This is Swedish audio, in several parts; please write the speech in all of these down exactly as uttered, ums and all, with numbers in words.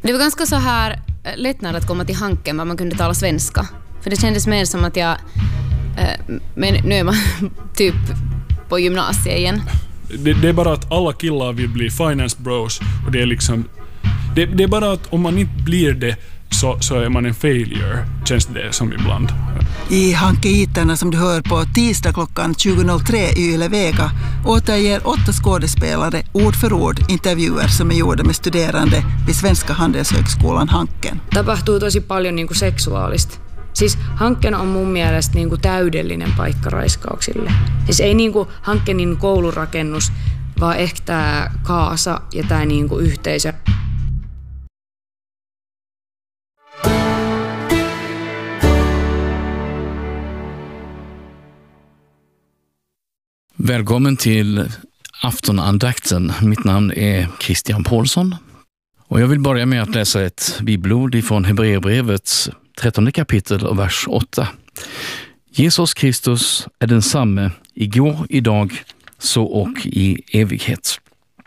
Det var ganska så här lättnad att komma till Hanken, vad man kunde tala svenska. För det kändes mer som att jag... Äh, men nu är man typ på gymnasiet igen. Det, det är bara att alla killar vill bli finance bros. Och det är liksom... Det, det är bara att om man inte blir det så, så är man en failure, känns det som ibland. I Hanke-iterna som du hör på tisdag klockan tjugo noll tre i Yle Vega återger åtta skådespelare ord för ord intervjuer som är gjorda med studerande vid Svenska Handelshögskolan Hanken. Tapahtuu tosi paljon niin kuin seksuaalista. Siis Hanken on mun mielestä niin kuin täydellinen paikka raiskauksille. Siis ei niin kuin Hankenin koulurakennus, vaan ehkä tämä kaasa ja tämä niin kuin yhteisö. Välkommen till aftonandakten. Mitt namn är Christian Paulsson. Och jag vill börja med att läsa ett bibelord från Hebreerbrevets trettonde kapitel och vers åtta. Jesus Kristus är densamme igår, idag, så och i evighet.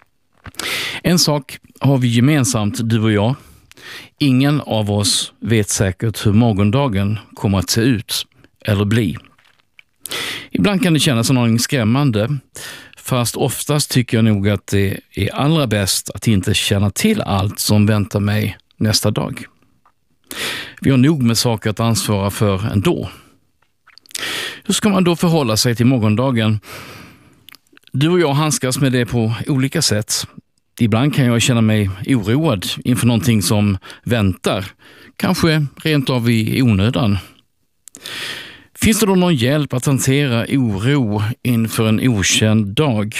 En sak har vi gemensamt, du och jag. Ingen av oss vet säkert hur morgondagen kommer att se ut eller bli. Ibland kan det kännas en aning skrämmande, fast oftast tycker jag nog att det är allra bäst att inte känna till allt som väntar mig nästa dag. Vi har nog med saker att ansvara för ändå. Hur ska man då förhålla sig till morgondagen? Du och jag handskas med det på olika sätt. Ibland kan jag känna mig oroad inför någonting som väntar, kanske rent av i onödan. Finns det då någon hjälp att hantera oro inför en okänd dag?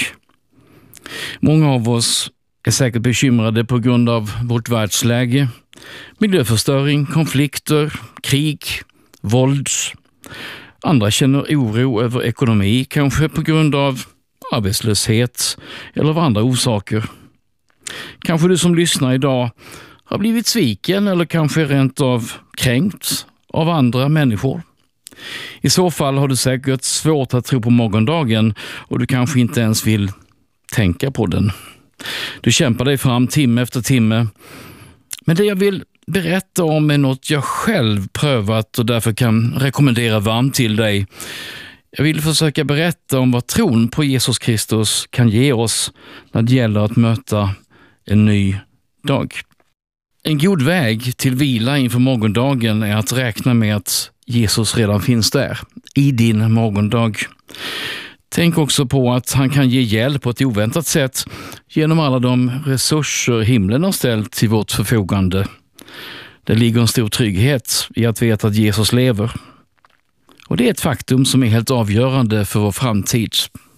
Många av oss är säkert bekymrade på grund av vårt världsläge, miljöförstöring, konflikter, krig, våld. Andra känner oro över ekonomi, kanske på grund av arbetslöshet eller av andra orsaker. Kanske du som lyssnar idag har blivit sviken eller kanske rent av kränkt av andra människor. I så fall har du säkert svårt att tro på morgondagen och du kanske inte ens vill tänka på den. Du kämpar dig fram timme efter timme. Men det jag vill berätta om är något jag själv prövat och därför kan rekommendera varmt till dig. Jag vill försöka berätta om vad tron på Jesus Kristus kan ge oss när det gäller att möta en ny dag. En god väg till vila inför morgondagen är att räkna med att Jesus redan finns där, i din morgondag. Tänk också på att han kan ge hjälp på ett oväntat sätt genom alla de resurser himlen har ställt till vårt förfogande. Det ligger en stor trygghet i att veta att Jesus lever. Och det är ett faktum som är helt avgörande för vår framtid.